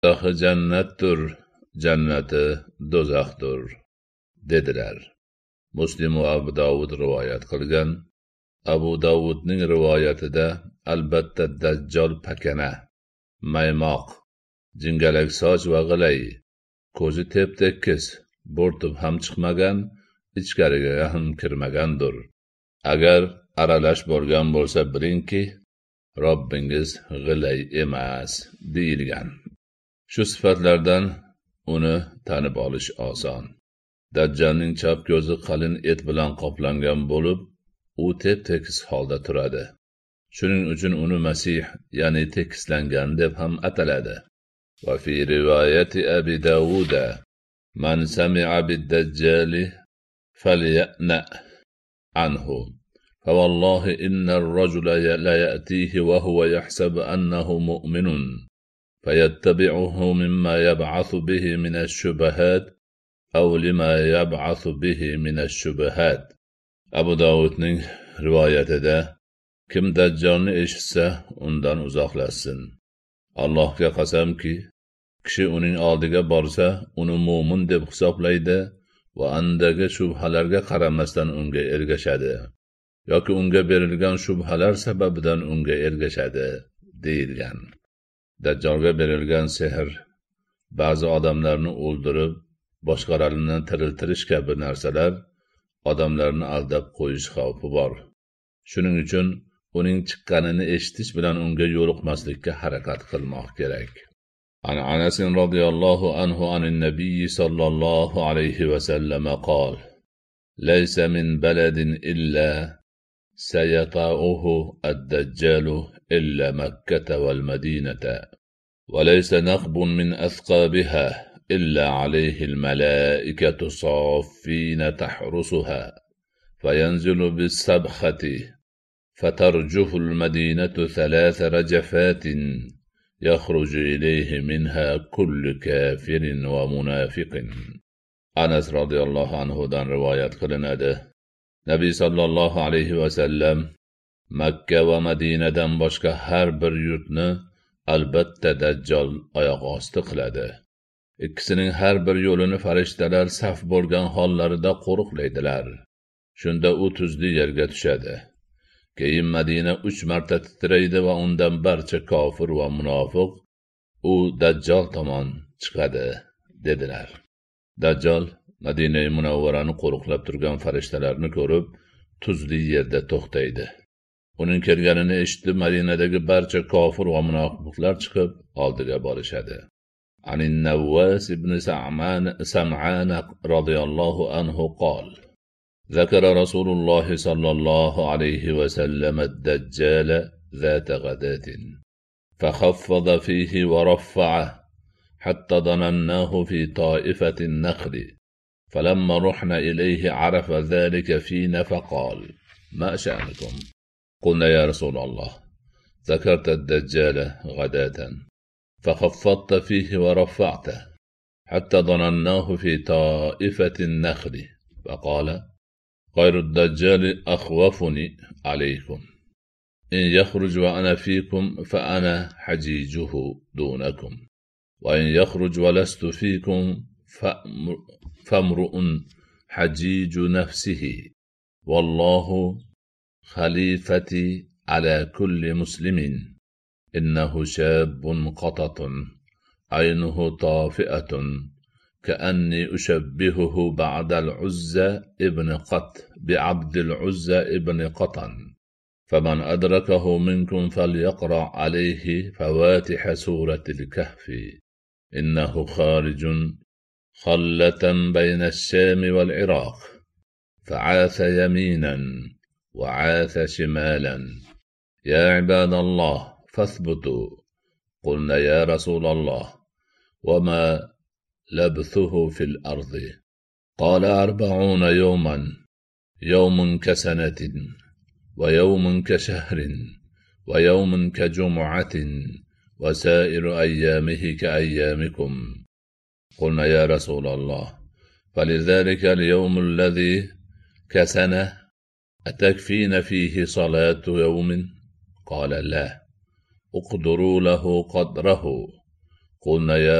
Do'zaxi jannatdir, jannati do'zaxdir, dedilar. Muslim va Abu Dovud rivoyat qilgan. Abu Dovudning rivoyatida albatta Dajjal pakana, maymoq, jingalak soch va g'ilay, ko'zi tep-tekis, bo'rtib ham chiqmagan, ichkariga ham kirmagandir. Agar aralash bo'lgan bo'lsa, bilingki, Robbingiz g'ilay emas, deyilgan. Shu sifatlardan uni tanib olish oson. Dajjalning chap ko'zi qalin et bilan qoplangan bo'lib, u tep-tekis holda turadi. Shuning uchun uni Masih, ya'ni tekislangan deb ham ataladi. Va fi rivoyati Abi Dawud, man sami'a bid-dajjali falya'na anhu. فوالله إن الرجل لا يأتيه وهو يحسب أنه مؤمن فيتبعه مما يبعث به من الشبهات أو لما يبعث به من الشبهات. Abu Dovudning rivoyatida kim Dajjalni eshitsa, undan uzoqlashsin. Allohga qasamki, kishi uning oldiga borsa, uni mo'min deb hisoblaydi va andagi shubhalarga qaramasdan unga ergashadi. yoki unga berilgan shubhalar sababidan unga ergashadi, deyilgan. Dajjalga berilgan sehr ba'zi odamlarni o'ldirib, boshqalarini tiriltirish kabi narsalar odamlarni aldab qo'yish xavfi bor. Shuning uchun uning chiqqanini eshitish bilan unga yo'liqmaslikka harakat qilmoq kerak. Ana Anas radhiyallohu anhu anin nabiy sallallohu alayhi va sallam qol: "Laysa min baladin illa سيطاؤه الدجال إلا مكة والمدينة وليس نقب من أثقابها إلا عليه الملائكة صافين تحرسها فينزل بالسبخة فترجف المدينة 3 رجفات يخرج إليه منها كل كافر ومنافق." Anas radhiyallohu anhudan rivoyat qilinadi. Nabiy sallallohu alayhi va sallam Makka va Madinadan boshqa har bir yurtni albatta Dajjal oyoq osti qiladi. Ikkisining har bir yo'lini farishtalar saf bo'lgan hollarida qo'riqlaydilar. Shunda u tuzli yerga tushadi. Keyin Madina 3 marta titraydi va undan barcha kofir va munofiq u Dajjal tomon chiqadi, dedilar. Dajjal Madina Munawvarani qo'riqlab turgan farishtalarni ko'rib, tuzli yerda to'xtaydi. Uning kelganini eshitib, Madinadagi barcha kofir va munofiqlar chiqib oldiga borishadi. Anin Nawwas ibn Sam'an radhiyallohu anhu qol: "Zakara Rasululloh sallallohu alayhi va sallam ad-Dajjal ذات غداة فخفض فيه ورفعه حتى ظنناه في طائفة النخل فلما رحنا إليه عرف ذلك فينا فقال: ما شأنكم؟ قلنا: يا رسول الله، ذكرت الدجال غداة فخفضت فيه ورفعته حتى ظنناه في طائفة النخل. فقال: غير الدجال أخوفني عليكم، إن يخرج وأنا فيكم فأنا حجيجه دونكم، وإن يخرج ولست فيكم فامرؤ حجيج نفسه، والله خليفتي على كل مسلم، إنه شاب قطط عينه طافئة كأني أشبهه بعد العزى ابن قط بعبد العزى ابن قطن، فمن أدركه منكم فليقرأ عليه فواتح سورة الكهف، إنه خارج خلة بين الشام والعراق، فعاث يمينا وعاث شمالا، يا عباد الله فاثبتوا. قلنا: يا رسول الله، وما لبثه في الأرض؟ قال: 40 يوما، يوم كسنة، ويوم كشهر، ويوم كجمعة، وسائر أيامه كأيامكم. قلنا: يا رسول الله، فلذلك اليوم الذي كسنة أتكفين فيه صلاة يوم؟ قال: لا. اقدروا له قدره. قلنا: يا